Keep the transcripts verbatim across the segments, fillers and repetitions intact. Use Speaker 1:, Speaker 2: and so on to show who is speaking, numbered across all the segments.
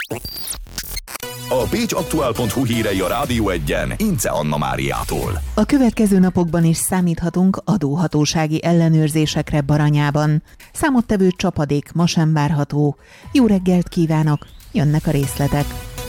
Speaker 1: A pécs aktuál pont hu hírei a Rádió Egyen Ince Anna Máriától.
Speaker 2: A következő napokban is számíthatunk adóhatósági ellenőrzésekre Baranyában. Számottevő csapadék ma sem várható. Jó reggelt kívánok, jönnek a részletek.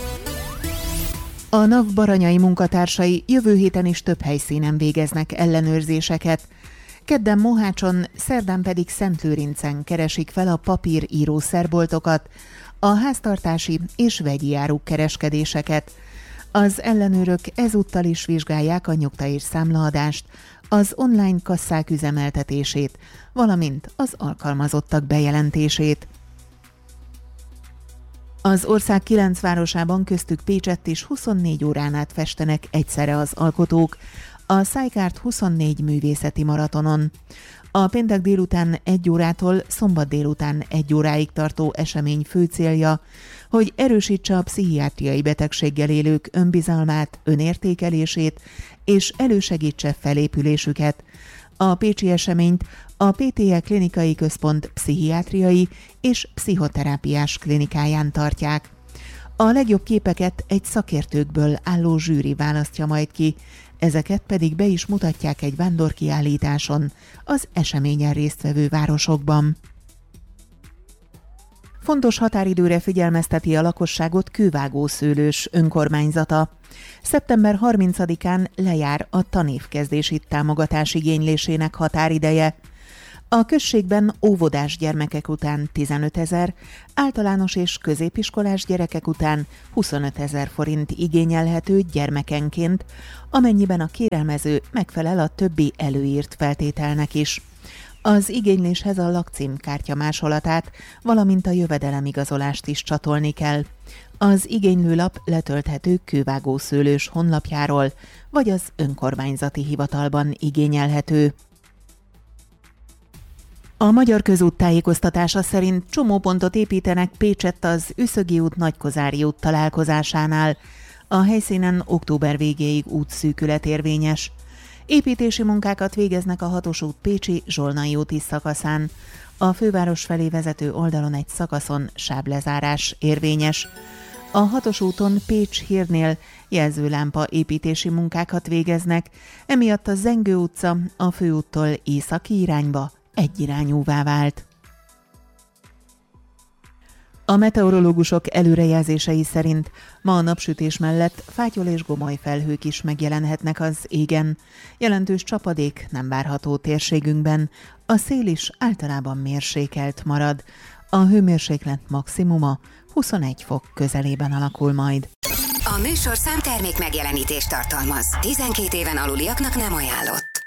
Speaker 2: A NAV baranyai munkatársai jövő héten is több helyszínen végeznek ellenőrzéseket. Kedden Mohácson, szerdán pedig Szentlőrincen keresik fel a papírírószerboltokat, a háztartási és vegyi áruk kereskedéseket. Az ellenőrök ezúttal is vizsgálják a nyugta és számlaadást, az online kasszák üzemeltetését, valamint az alkalmazottak bejelentését. Az ország kilenc városában, köztük Pécsett is huszonnégy órán át festenek egyszerre az alkotók, a Szájkárt huszonnégy művészeti maratonon. A péntek délután egy órától szombat délután egy óráig tartó esemény fő célja, hogy erősítse a pszichiátriai betegséggel élők önbizalmát, önértékelését és elősegítse felépülésüket. A pécsi eseményt a pé té é Klinikai Központ pszichiátriai és pszichoterápiás klinikáján tartják. A legjobb képeket egy szakértőkből álló zsűri választja majd ki, ezeket pedig be is mutatják egy vándorkiállításon az eseményen résztvevő városokban. Fontos határidőre figyelmezteti a lakosságot Kővágószőlős önkormányzata. szeptember harmincadikán lejár a tanévkezdési támogatás igénylésének határideje. A községben óvodás gyermekek után tizenötezer, általános és középiskolás gyerekek után huszonötezer forint igényelhető gyermekenként, amennyiben a kérelmező megfelel a többi előírt feltételnek is. Az igényléshez a lakcímkártya másolatát, valamint a jövedelemigazolást is csatolni kell. Az igénylőlap letölthető Kővágószőlős honlapjáról, vagy az önkormányzati hivatalban igényelhető. A Magyar Közút tájékoztatása szerint csomópontot építenek Pécsett az Üszögi út Nagykozári út találkozásánál. A helyszínen október végéig útszűkület érvényes. Építési munkákat végeznek a hatos út Pécsi Zsolnai úti szakaszán. A főváros felé vezető oldalon egy szakaszon sáblezárás érvényes. A hatos úton Pécs-Hírnél jelzőlámpa építési munkákat végeznek, emiatt a Zengő utca a főúttól északi irányba egyirányúvá vált. A meteorológusok előrejelzései szerint ma a napsütés mellett fátyol és gomoly felhők is megjelenhetnek az égen. Jelentős csapadék nem várható térségünkben, a szél is általában mérsékelt marad. A hőmérséklet maximuma huszonegy fok közelében alakul majd.
Speaker 3: A műsorszám termék megjelenítést tartalmaz. tizenkét éven aluliaknak nem ajánlott.